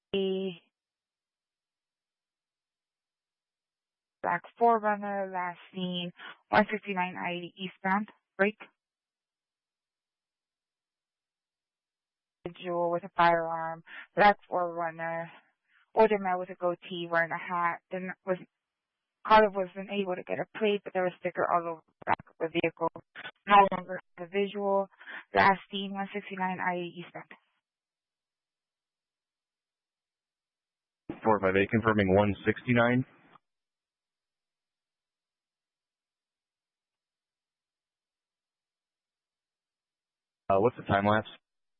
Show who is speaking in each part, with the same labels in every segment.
Speaker 1: a black 4Runner, last seen 159 I eastbound, break. Individual with a firearm, black 4Runner, older man with a goatee, wearing a hat, caller wasn't able to get a plate, but there was a sticker all over the back of the vehicle. No longer the visual. Last seen 169 I eastbound.
Speaker 2: 458 confirming 169. What's the time lapse?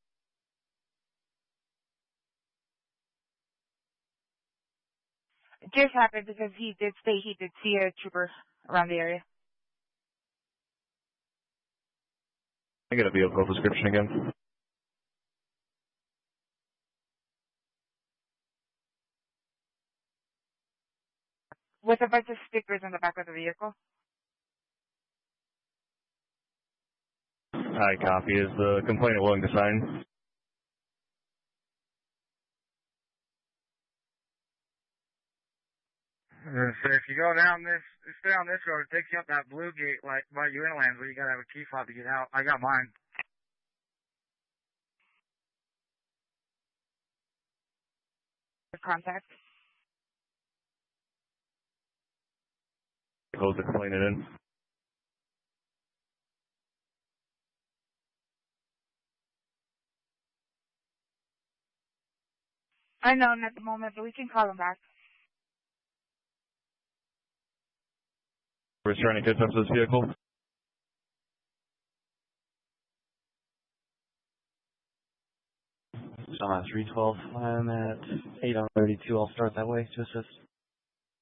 Speaker 1: It just happened because he did say he did see a trooper around the area.
Speaker 2: I get a vehicle description again.
Speaker 1: With a bunch of stickers on the back of the vehicle.
Speaker 2: I copy. Is the complainant willing to sign?
Speaker 3: So if you go down this, stay on this road, it takes you up that blue gate, like by Uinlands, where you gotta have a key fob to get out. I got mine.
Speaker 1: Contact.
Speaker 2: Close the complainant in.
Speaker 1: Unknown at the moment, but we can call him back.
Speaker 2: We're trying to catch up to this vehicle.
Speaker 4: So I'm at 312. I'm at 8 on 32. I'll start that way to assist.